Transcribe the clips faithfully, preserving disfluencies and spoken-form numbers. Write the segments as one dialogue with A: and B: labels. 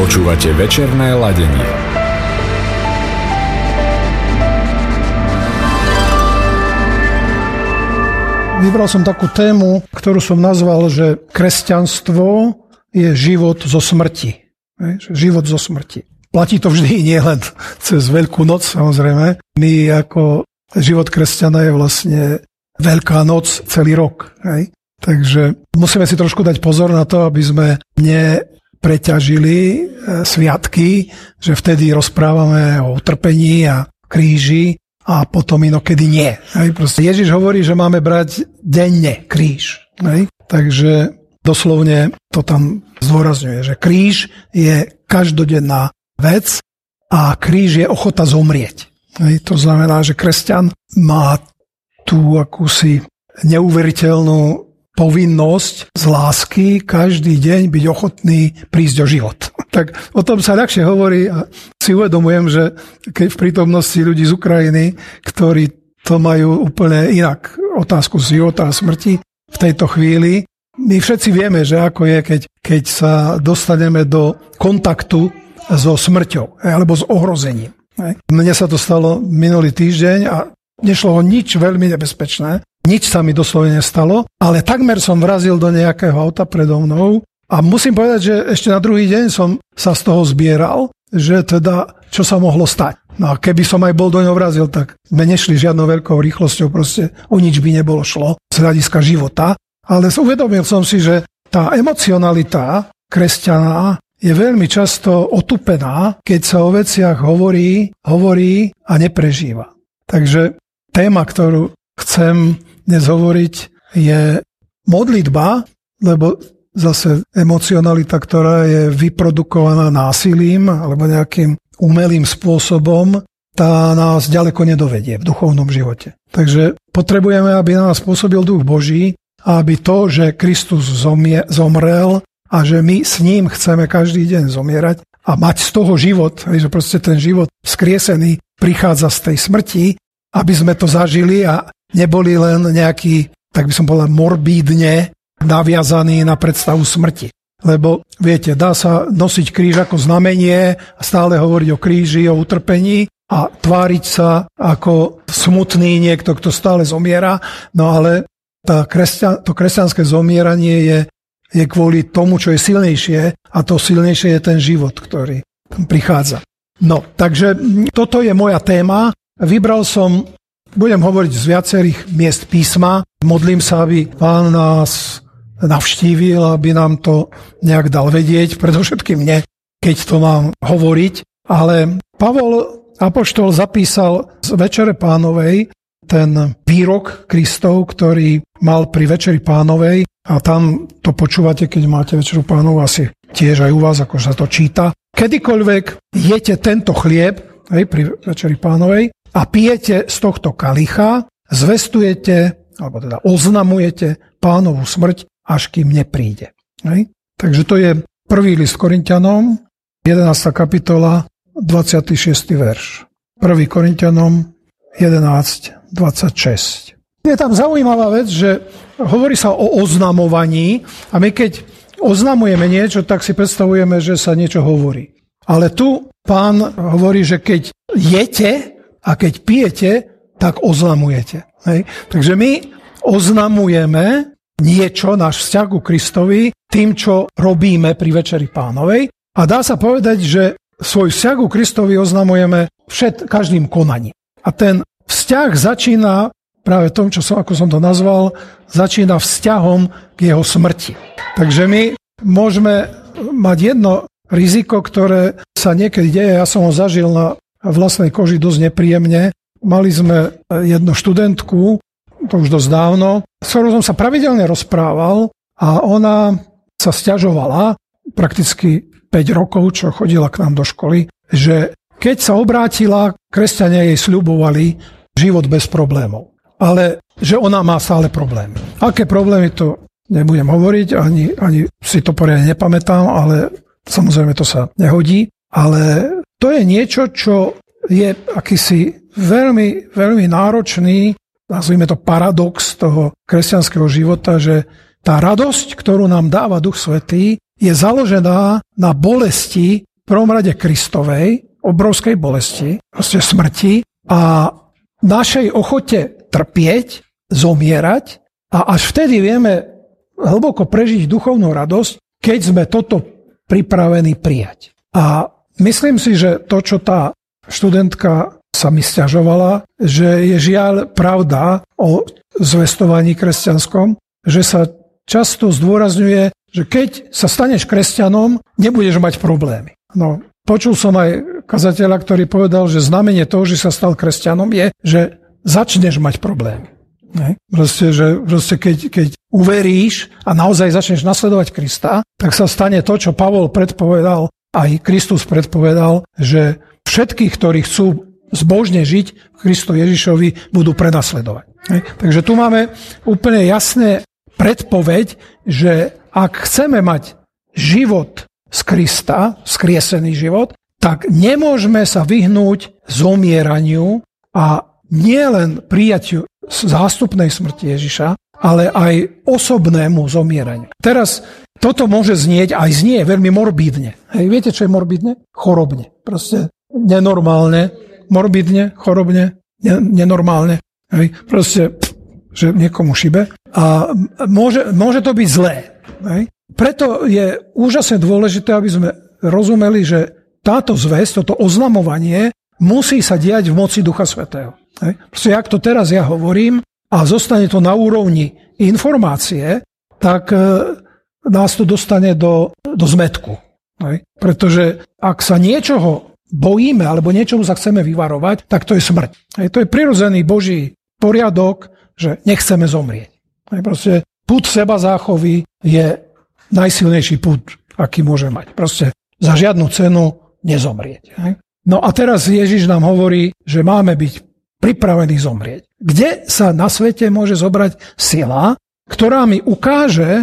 A: Počúvate večerné ladenie.
B: Vybral som takú tému, ktorú som nazval, že kresťanstvo je život zo smrti. Život zo smrti. Platí to vždy, nie len cez Veľkú noc, samozrejme. My ako život kresťana je vlastne Veľká noc celý rok. Hej? Takže musíme si trošku dať pozor na to, aby sme nepreťažili sviatky, že vtedy rozprávame o utrpení a kríži a potom inokedy nie. Hej? Proste Ježiš hovorí, že máme brať denne kríž. Hej? Takže doslovne to tam zdôrazňuje, že kríž je každodenná vec a kríž je ochota zomrieť. Hej? To znamená, že kresťan má tú akúsi neuveriteľnú povinnosť z lásky každý deň byť ochotný prísť o život. Tak o tom sa ľahšie hovorí a si uvedomujem, že keď v prítomnosti ľudí z Ukrajiny, ktorí to majú úplne inak, otázku života a smrti v tejto chvíli, my všetci vieme, že ako je, keď, keď sa dostaneme do kontaktu so smrťou alebo s ohrozením. Mne sa to stalo minulý týždeň a nešlo o nič veľmi nebezpečné. Nič sa mi doslovene nestalo, ale takmer som vrazil do nejakého auta predo mnou a musím povedať, že ešte na druhý deň som sa z toho zbieral, že teda čo sa mohlo stať. No a keby som aj bol do ňoho vrazil, tak sme nešli žiadnou veľkou rýchlosťou, proste o nič by nebolo šlo z hľadiska života. Ale uvedomil som si, že tá emocionalita kresťana je veľmi často otupená, keď sa o veciach hovorí, hovorí a neprežíva. Takže téma, ktorú chcem dnes hovoriť, je modlitba, lebo zase emocionalita, ktorá je vyprodukovaná násilím alebo nejakým umelým spôsobom, tá nás ďaleko nedovedie v duchovnom živote. Takže potrebujeme, aby na nás pôsobil Duch Boží a aby to, že Kristus zomie, zomrel a že my s ním chceme každý deň zomierať a mať z toho život, že proste ten život vzkriesený prichádza z tej smrti, aby sme to zažili a neboli len nejaký, tak by som povedal, morbídne naviazaný na predstavu smrti. Lebo, viete, dá sa nosiť kríž ako znamenie a stále hovoriť o kríži, o utrpení a tváriť sa ako smutný niekto, kto stále zomiera. No ale tá kresťan, to kresťanské zomieranie je, je kvôli tomu, čo je silnejšie a to silnejšie je ten život, ktorý prichádza. No, takže toto je moja téma. Vybral som, budem hovoriť z viacerých miest písma. Modlím sa, aby Pán nás navštívil, aby nám to nejak dal vedieť, predovšetkým mne, keď to mám hovoriť. Ale Pavol apoštol zapísal z Večere Pánovej ten výrok Kristov, ktorý mal pri Večeri Pánovej a tam to počúvate, keď máte Večeru Pánovu, asi tiež aj u vás, ako sa to číta. Kedykoľvek jete tento chlieb, hej, pri Večeri Pánovej, a pijete z tohto kalicha, zvestujete, alebo teda oznamujete Pánovu smrť, až kým nepríde. Hej? Takže to je prvý list Korinťanom, jedenásta kapitola, dvadsiaty šiesty verš. prvý Korinťanom jedenásť dvadsaťšesť. Je tam zaujímavá vec, že hovorí sa o oznamovaní a my keď oznamujeme niečo, tak si predstavujeme, že sa niečo hovorí. Ale tu Pán hovorí, že keď jete a keď pijete, tak oznamujete. Hej? Takže my oznamujeme niečo, náš vzťah ku Kristovi, tým, čo robíme pri Večeri Pánovej. A dá sa povedať, že svoj vzťah ku Kristovi oznamujeme všet, každým konaním. A ten vzťah začína práve tom, čo som, ako som to nazval, začína vzťahom k jeho smrti. Takže my môžeme mať jedno riziko, ktoré sa niekedy deje. Ja som ho zažil na vlastnej koži dosť nepríjemne. Mali sme jednu študentku, to už dosť dávno, s ktorou som sa pravidelne rozprával a ona sa sťažovala prakticky päť rokov, čo chodila k nám do školy, že keď sa obrátila, kresťania jej sľubovali život bez problémov. Ale že ona má stále problémy. Aké problémy, to nebudem hovoriť, ani, ani si to poriadne nepamätám, ale samozrejme to sa nehodí. Ale to je niečo, čo je akýsi veľmi, veľmi náročný, nazvime to paradox toho kresťanského života, že tá radosť, ktorú nám dáva Duch Svätý, je založená na bolesti prvom rade Kristovej, obrovskej bolesti, proste smrti a našej ochote trpieť, zomierať a až vtedy vieme hlboko prežiť duchovnú radosť, keď sme toto pripravení prijať. A myslím si, že to, čo tá študentka sa mi sťažovala, že je žiaľ pravda o zvestovaní kresťanskom, že sa často zdôrazňuje, že keď sa staneš kresťanom, nebudeš mať problémy. No, počul som aj kazateľa, ktorý povedal, že znamenie toho, že sa stal kresťanom, je, že začneš mať problémy. Ne? Proste, že proste keď, keď uveríš a naozaj začneš nasledovať Krista, tak sa stane to, čo Pavol predpovedal, aj Kristus predpovedal, že všetkých, ktorí chcú zbožne žiť v Kristu Ježišovi, budú prenasledovať. Ne? Takže tu máme úplne jasné predpoveď, že ak chceme mať život z Krista, skriesený život, tak nemôžeme sa vyhnúť zomieraniu a nielen prijatiu zástupnej smrti Ježiša, ale aj osobnému zomieraniu. Teraz toto môže znieť, aj znie veľmi morbidne. Hej, viete, čo je morbidne? Chorobne. Proste nenormálne, morbidne, chorobne, nenormálne. Hej, proste, pff, že niekomu šibe. A môže, môže to byť zlé. Hej. Preto je úžasne dôležité, aby sme rozumeli, že táto zvesť, toto oznamovanie musí sa diať v moci Ducha Svätého. Hej. Proste, ak to teraz ja hovorím a zostane to na úrovni informácie, tak e, nás to dostane do, do zmätku. Hej. Pretože ak sa niečoho bojíme alebo niečomu sa chceme vyvarovať, tak to je smrť. Hej. To je prirodzený Boží poriadok, že nechceme zomrieť. Hej. Proste pud seba záchovy je najsilnejší pud, aký môže mať. Proste za žiadnu cenu nezomrieť. Hej. No a teraz Ježiš nám hovorí, že máme byť pripravený zomrieť. Kde sa na svete môže zobrať sila, ktorá mi ukáže,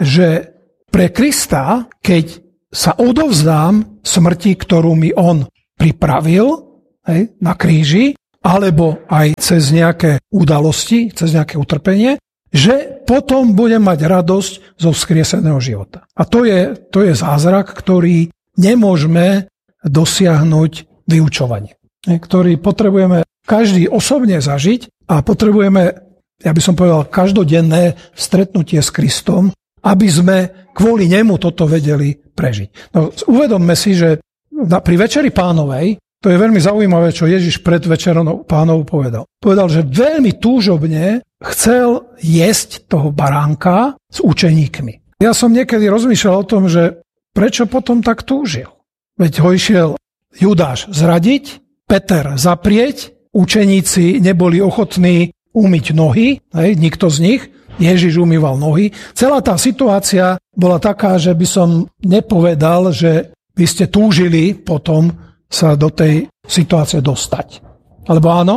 B: že pre Krista, keď sa odovzdám smrti, ktorú mi on pripravil, hej, na kríži, alebo aj cez nejaké udalosti, cez nejaké utrpenie, že potom budem mať radosť zo vzkrieseného života. A to je, to je zázrak, ktorý nemôžeme dosiahnuť vyučovaním, ktorý potrebujeme každý osobne zažiť a potrebujeme, ja by som povedal, každodenné stretnutie s Kristom, aby sme kvôli nemu toto vedeli prežiť. No, uvedomme si, že pri Večeri Pánovej, to je veľmi zaujímavé, čo Ježiš pred Večerou Pánovou povedal. Povedal, že veľmi túžobne chcel jesť toho baránka s učeníkmi. Ja som niekedy rozmýšľal o tom, že prečo potom tak túžil. Veď ho išiel Judáš zradiť, Peter zaprieť, učeníci neboli ochotní umyť nohy, hej, nikto z nich, Ježiš umýval nohy. Celá tá situácia bola taká, že by som nepovedal, že by ste túžili potom sa do tej situácie dostať. Alebo áno?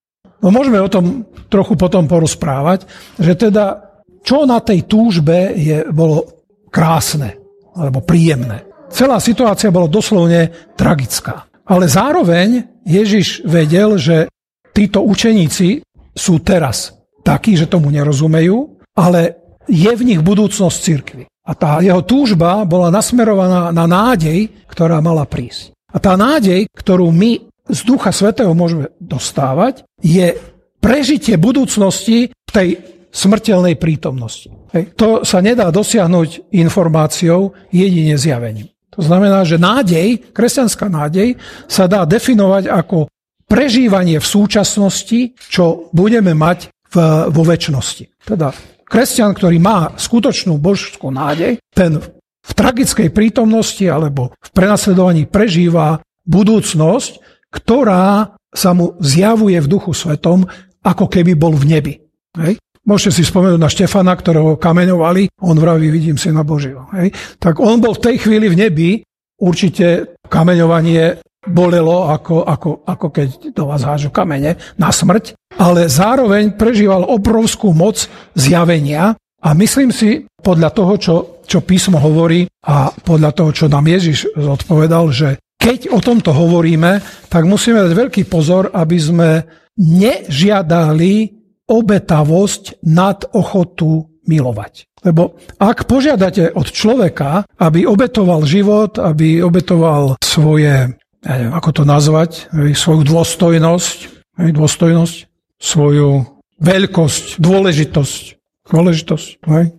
B: No môžeme o tom trochu potom porozprávať, že teda čo na tej túžbe je, bolo krásne alebo príjemné. Celá situácia bola doslovne tragická. Ale zároveň Ježiš vedel, že títo učeníci sú teraz takí, že tomu nerozumejú, ale je v nich budúcnosť cirkvi. A tá jeho túžba bola nasmerovaná na nádej, ktorá mala prísť. A tá nádej, ktorú my z Ducha Svätého môžeme dostávať, je prežitie budúcnosti v tej smrteľnej prítomnosti. Hej. To sa nedá dosiahnuť informáciou, jedine zjavením. To znamená, že nádej, kresťanská nádej, sa dá definovať ako prežívanie v súčasnosti, čo budeme mať v, vo večnosti. Teda kresťan, ktorý má skutočnú božskú nádej, ten v tragickej prítomnosti alebo v prenasledovaní prežíva budúcnosť, ktorá sa mu zjavuje v Duchu Svetom, ako keby bol v nebi. Hej? Môžete si spomenúť na Štefana, ktorého kameňovali, on vraví, vidím Syna Božieho. Hej? Tak on bol v tej chvíli v nebi, určite kameňovanie bolelo, ako, ako, ako keď do vás hážu kamene na smrť, ale zároveň prežíval obrovskú moc zjavenia a myslím si, podľa toho, čo, čo písmo hovorí a podľa toho, čo nám Ježiš odpovedal, že keď o tomto hovoríme, tak musíme dať veľký pozor, aby sme nežiadali obetavosť nad ochotu milovať. Lebo ak požiadate od človeka, aby obetoval život, aby obetoval svoje, ja neviem, ako to nazvať, svoju dôstojnosť, dôstojnosť, svoju veľkosť, dôležitosť, dôležitosť,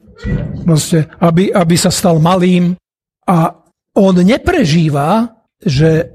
B: proste, aby, aby sa stal malým a on neprežíva, že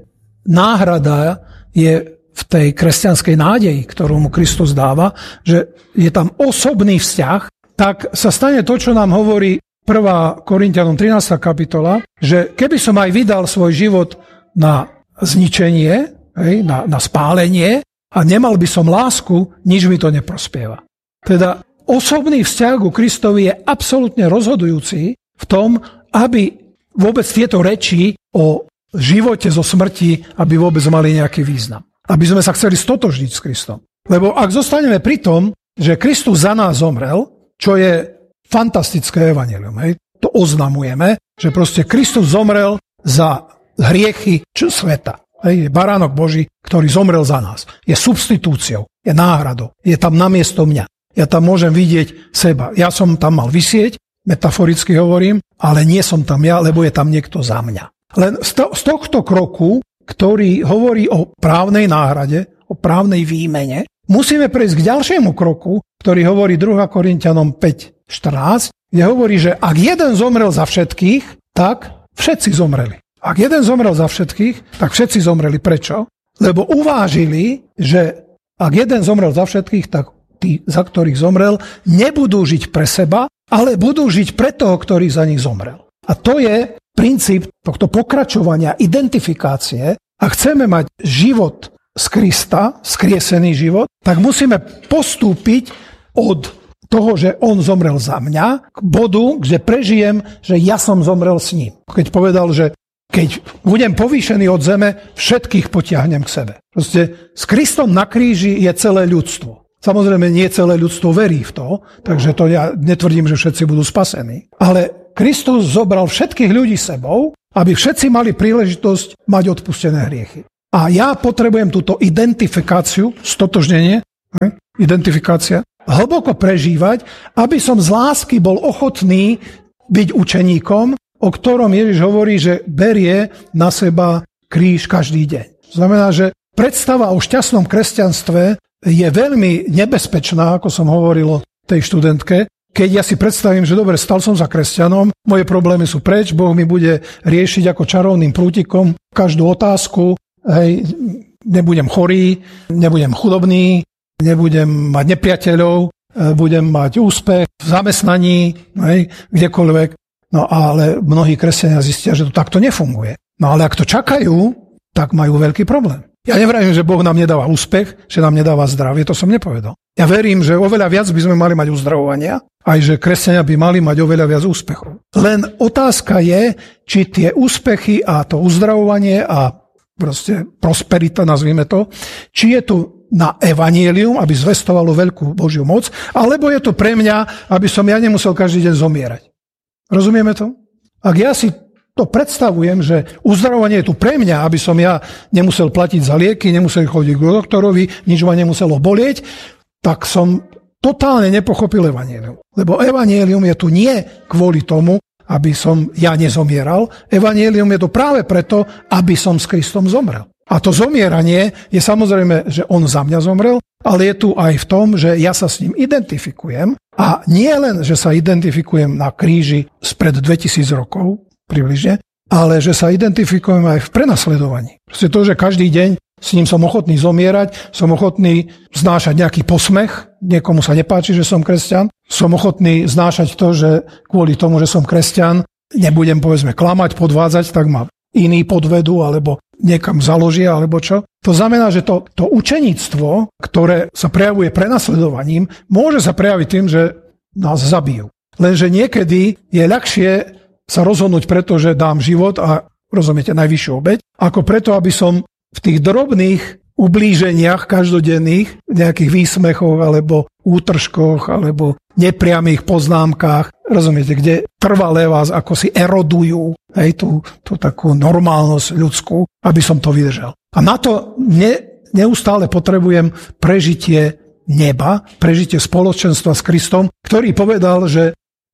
B: náhrada je v tej kresťanskej nádeji, ktorú mu Kristus dáva, že je tam osobný vzťah, tak sa stane to, čo nám hovorí prvá Korinťanom trinásta kapitola, že keby som aj vydal svoj život na zničenie, hej, na, na spálenie a nemal by som lásku, nič mi to neprospieva. Teda osobný vzťah ku Kristovi je absolútne rozhodujúci v tom, aby vôbec tieto reči o živote zo smrti, aby vôbec mali nejaký význam. Aby sme sa chceli stotožniť s Kristom. Lebo ak zostaneme pri tom, že Kristus za nás zomrel, čo je fantastické evanjelium. Hej. To oznamujeme, že proste Kristus zomrel za hriechy sveta. Hej. Je baránok Boží, ktorý zomrel za nás. Je substitúciou, je náhradou, je tam namiesto mňa. Ja tam môžem vidieť seba. Ja som tam mal visieť, metaforicky hovorím, ale nie som tam ja, lebo je tam niekto za mňa. Len z tohto kroku, ktorý hovorí o právnej náhrade, o právnej výmene, musíme prejsť k ďalšiemu kroku, ktorý hovorí druhá Korinťanom päť štrnásť, kde hovorí, že ak jeden zomrel za všetkých, tak všetci zomreli. Ak jeden zomrel za všetkých, tak všetci zomreli. Prečo? Lebo uvážili, že ak jeden zomrel za všetkých, tak tí, za ktorých zomrel, nebudú žiť pre seba, ale budú žiť pre toho, ktorý za nich zomrel. A to je princíp tohto pokračovania, identifikácie. Ak chceme mať život z Krista, skriesený život, tak musíme postúpiť od toho, že on zomrel za mňa, k bodu, kde prežijem, že ja som zomrel s ním. Keď povedal, že keď budem povýšený od zeme, všetkých potiahnem k sebe. Proste s Kristom na kríži je celé ľudstvo. Samozrejme, nie celé ľudstvo verí v to, takže to ja netvrdím, že všetci budú spasení. Ale Kristus zobral všetkých ľudí sebou, aby všetci mali príležitosť mať odpustené hriechy. A ja potrebujem túto identifikáciu, stotožnenie, identifikácia, hlboko prežívať, aby som z lásky bol ochotný byť učeníkom, o ktorom Ježiš hovorí, že berie na seba kríž každý deň. Znamená, že predstava o šťastnom kresťanstve je veľmi nebezpečná, ako som hovoril o tej študentke. Keď ja si predstavím, že dobre, stal som sa kresťanom, moje problémy sú preč, Boh mi bude riešiť ako čarovným prútikom každú otázku, hej, nebudem chorý, nebudem chudobný, nebudem mať nepriateľov, budem mať úspech v zamestnaní, hej, kdekoľvek. No ale mnohí kresťania zistia, že to takto nefunguje. No ale ak to čakajú, tak majú veľký problém. Ja nevravím, že Boh nám nedáva úspech, že nám nedáva zdravie, to som nepovedal. Ja verím, že oveľa viac by sme mali mať uzdravovania, aj že kresťania by mali mať oveľa viac úspechov. Len otázka je, či tie úspechy a to uzdravovanie a proste prosperita, nazvime to, či je tu na evanjelium, aby zvestovalo veľkú Božiu moc, alebo je to pre mňa, aby som ja nemusel každý deň zomierať. Rozumieme to? Ak ja si to predstavujem, že uzdravovanie je tu pre mňa, aby som ja nemusel platiť za lieky, nemusel chodiť k doktorovi, nič ma nemuselo bolieť, tak som totálne nepochopil evanjelium. Lebo evanjelium je tu nie kvôli tomu, aby som ja nezomieral. Evanjelium je to práve preto, aby som s Kristom zomrel. A to zomieranie je samozrejme, že on za mňa zomrel, ale je tu aj v tom, že ja sa s ním identifikujem. A nie len, že sa identifikujem na kríži spred dvetisíc rokov, približne, ale že sa identifikujem aj v prenasledovaní. Proste to, že každý deň s ním som ochotný zomierať, som ochotný znášať nejaký posmech, niekomu sa nepáči, že som kresťan, som ochotný znášať to, že kvôli tomu, že som kresťan, nebudem, povedzme, klamať, podvádzať, tak ma iní podvedú, alebo niekam založia, alebo čo. To znamená, že to, to učeníctvo, ktoré sa prejavuje prenasledovaním, môže sa prejaviť tým, že nás zabijú. Lenže niekedy je ľahšie sa rozhodnúť preto, že dám život a, rozumiete, najvyššiu obeť, ako preto, aby som v tých drobných ublíženiach každodenných, nejakých výsmechoch alebo útržkoch alebo nepriamých poznámkach, rozumiete, kde trvalé vás ako si erodujú, hej, tú, tú takú normálnosť ľudskú, aby som to vydržal. A na to ne, neustále potrebujem prežitie neba, prežitie spoločenstva s Kristom, ktorý povedal, že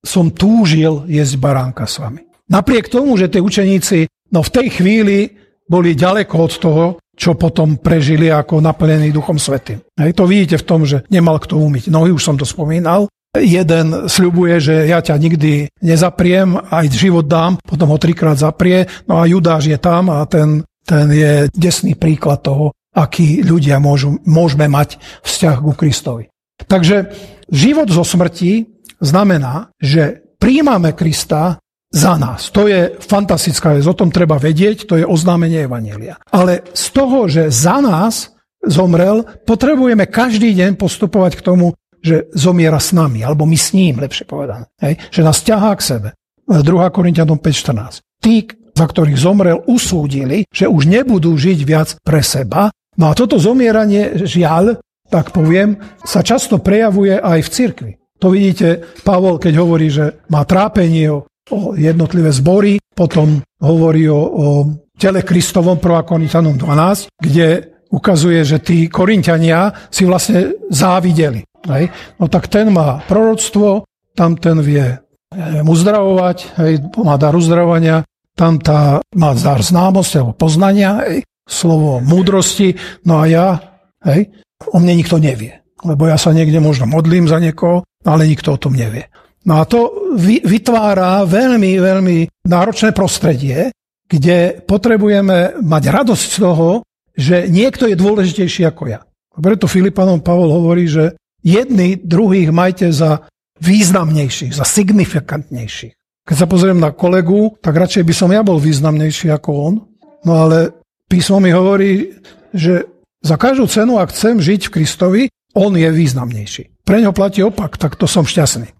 B: som túžil jesť baránka s vami. Napriek tomu, že tie učeníci no v tej chvíli boli ďaleko od toho, čo potom prežili ako naplnený Duchom Svätým. Hej, to vidíte v tom, že nemal kto umyť nohy, už som to spomínal. Jeden sľubuje, že ja ťa nikdy nezapriem, aj život dám, potom ho trikrát zaprie, no a Judáš je tam a ten, ten je desný príklad toho, aký ľudia môžu, môžeme mať vzťah ku Kristovi. Takže život zo smrti znamená, že prijímame Krista za nás. To je fantastická vec, o tom treba vedieť, to je oznámenie evanjelia. Ale z toho, že za nás zomrel, potrebujeme každý deň postupovať k tomu, že zomiera s nami, alebo my s ním, lepšie povedané. Hej? Že nás ťahá k sebe. druhá Korinťanom päť štrnásť. Tí, za ktorých zomrel, usúdili, že už nebudú žiť viac pre seba. No a toto zomieranie, žiaľ, tak poviem, sa často prejavuje aj v cirkvi. To vidíte, Pavol, keď hovorí, že má trápenie o, o jednotlivé zbory, potom hovorí o, o tele Kristovom, prvá Korinťanom dvanásť, kde ukazuje, že tí Korinťania si vlastne závideli. Hej. No tak ten má proroctvo, tam ten vie uzdravovať, hej, má dar uzdravovania, tam tá má dar známosti alebo poznania, hej, slovo múdrosti, no a ja, hej, o mne nikto nevie. Lebo ja sa niekde možno modlím za niekoho, ale nikto o tom nevie. No a to vytvára veľmi, veľmi náročné prostredie, kde potrebujeme mať radosť z toho, že niekto je dôležitejší ako ja. Preto Filipanom Pavol hovorí, že jedni druhých majte za významnejších, za signifikantnejších. Keď sa pozriem na kolegu, tak radšej by som ja bol významnejší ako on. No ale písmo mi hovorí, že za každú cenu, ak chcem žiť v Kristovi, on je významnejší. Pre ňo platí opak, tak to som šťastný.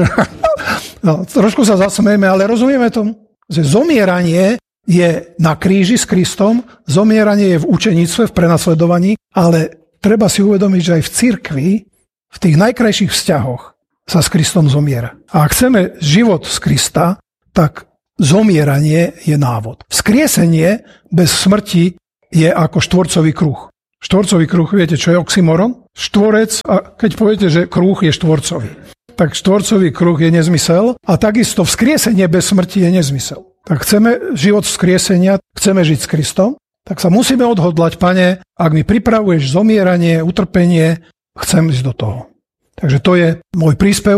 B: No, trošku sa zasmejeme, ale rozumieme tomu, že zomieranie je na kríži s Kristom, zomieranie je v učeníctve, v prenasledovaní, ale treba si uvedomiť, že aj v cirkvi, v tých najkrajších vzťahoch sa s Kristom zomiera. A ak chceme život z Krista, tak zomieranie je návod. Vzkriesenie bez smrti je ako štvorcový kruh. Štvorcový kruh, viete, čo je oxymoron? Štvorec, a keď poviete, že kruh je štvorcový, tak štvorcový kruh je nezmysel a takisto vzkriesenie bez smrti je nezmysel. Tak chceme život vzkriesenia, chceme žiť s Kristom, tak sa musíme odhodlať, Pane, ak mi pripravuješ zomieranie, utrpenie, chcem ísť do toho. Takže to je môj príspevok.